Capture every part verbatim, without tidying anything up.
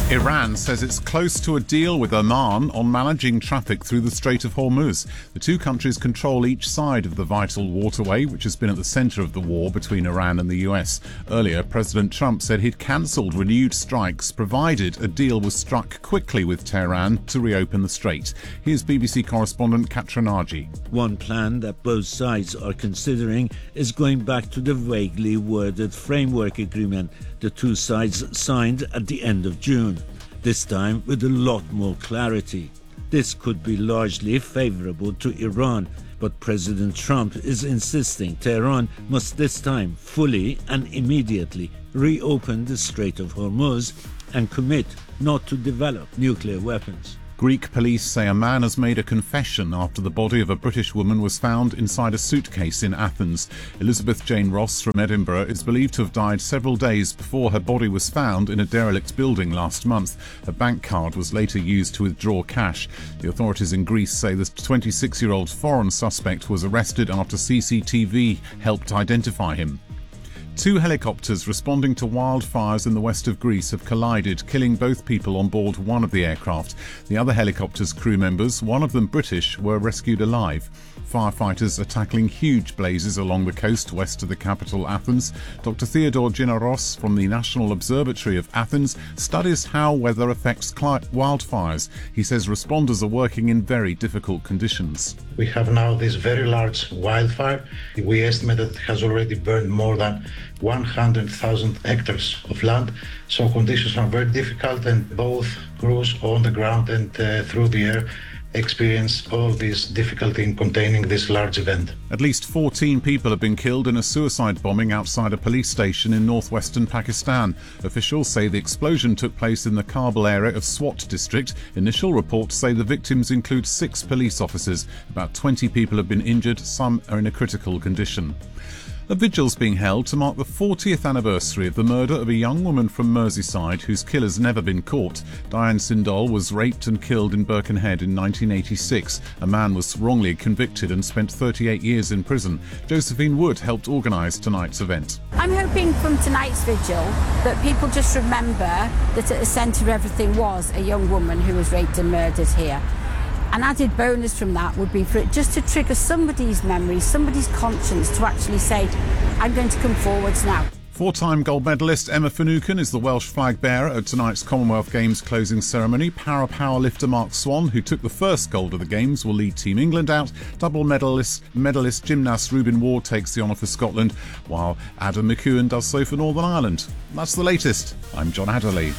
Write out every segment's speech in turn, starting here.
Iran says it's close to a deal with Oman on managing traffic through the Strait of Hormuz. The two countries control each side of the vital waterway, which has been at the centre of the war between Iran and the U S. Earlier, President Trump said he'd cancelled renewed strikes, provided a deal was struck quickly with Tehran to reopen the strait. Here's B B C correspondent Katra Naji. One plan that both sides are considering is going back to the vaguely worded framework agreement the two sides signed at the end of June, this time with a lot more clarity. This could be largely favourable to Iran, but President Trump is insisting Tehran must this time fully and immediately reopen the Strait of Hormuz and commit not to develop nuclear weapons. Greek police say a man has made a confession after the body of a British woman was found inside a suitcase in Athens. Elizabeth Jane Ross from Edinburgh is believed to have died several days before her body was found in a derelict building last month. A bank card was later used to withdraw cash. The authorities in Greece say the twenty-six-year-old foreign suspect was arrested after C C T V helped identify him. Two helicopters responding to wildfires in the west of Greece have collided, killing both people on board one of the aircraft. The other helicopter's crew members, one of them British, were rescued alive. Firefighters are tackling huge blazes along the coast west of the capital, Athens. Doctor Theodore Ginnaros from the National Observatory of Athens studies how weather affects wildfires. He says responders are working in very difficult conditions. We have now this very large wildfire. We estimate that it has already burned more than one hundred thousand hectares of land. So conditions are very difficult, and both crews on the ground and uh, through the air experience all this difficulty in containing this large event. At least fourteen people have been killed in a suicide bombing outside a police station in northwestern Pakistan. Officials say the explosion took place in the Kabul area of Swat district. Initial reports say the victims include six police officers. About twenty people have been injured, some are in a critical condition. A vigil's being held to mark the fortieth anniversary of the murder of a young woman from Merseyside whose killer's never been caught. Diane Sindall was raped and killed in Birkenhead in nineteen eighty-six. A man was wrongly convicted and spent thirty-eight years in prison. Josephine Wood helped organise tonight's event. I'm hoping from tonight's vigil that people just remember that at the centre of everything was a young woman who was raped and murdered here. An added bonus from that would be for it just to trigger somebody's memory, somebody's conscience to actually say, I'm going to come forwards now. Four-time gold medalist Emma Finucane is the Welsh flag bearer at tonight's Commonwealth Games closing ceremony. Para powerlifter Mark Swan, who took the first gold of the Games, will lead Team England out. Double medalist, medalist gymnast Reuben Ward takes the honour for Scotland, while Adam McEwen does so for Northern Ireland. That's the latest. I'm John Adderley.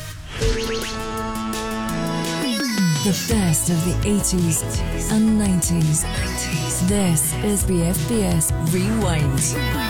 The best of the eighties and nineties. This is B F B S Rewind.